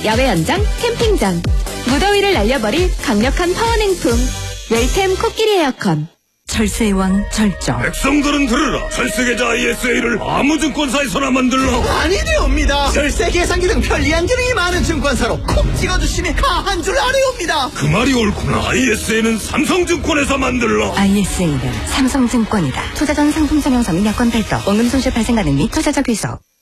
야외 연장, 캠핑장. 무더위를 날려버릴 강력한 파워냉풍. 웰템 코끼리 에어컨. 철새의 왕 절정. 백성들은 들으라. 철새계좌 ISA를 아무 증권사에서나 만들라. 아니되옵니다. 절세 계산기 등 편리한 기능이 많은 증권사로 콕 찍어주시면 가한 줄 아래옵니다. 그 말이 옳구나. ISA는 삼성증권에서 만들라. ISA는 삼성증권이다. 투자 전 상품 성형 서민 여건 발도, 원금 손실 발생 가능 및 투자자 귀속.